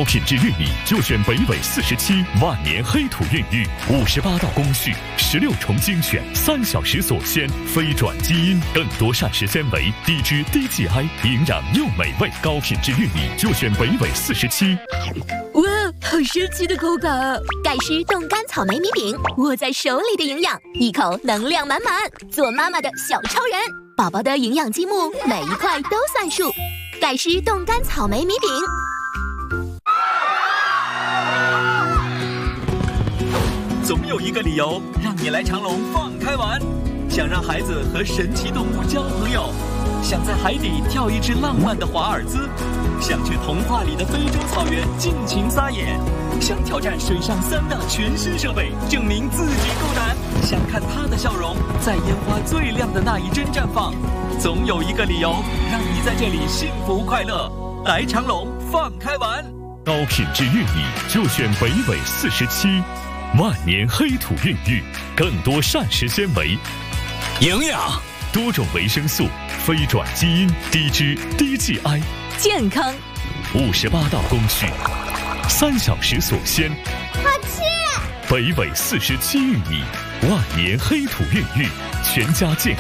品质玉米就选北纬47万年黑土孕育，58道工序，16重精选，3小时锁鲜，非转基因，更多膳食纤维，低脂低 GI， 营养又美味。高品质玉米就选北纬47。 哇，好神奇的口感啊！ 盖诗冻干草莓米饼，握在手里的营养，一口能量满满，做妈妈的小超人。宝宝的营养积木，每一块都算数。盖诗冻干草莓米饼。 总有一个理由让你来长隆放开玩，想让孩子和神奇动物交朋友，想在海底跳一支浪漫的华尔兹，想去童话里的非洲草原尽情撒野，想挑战水上3大全新设备，证明自己够胆，想看他的笑容在烟花最亮的那一帧绽放。总有一个理由让你在这里幸福快乐。来长隆放开玩， 高品质玉米就选北纬47。万年黑土孕育，更多膳食纤维、 营养、 多种维生素，非转基因，低脂低 GI， 健康 58道工序，3小时锁鲜， 好吃。 北纬47玉米，万年黑土孕育，全家健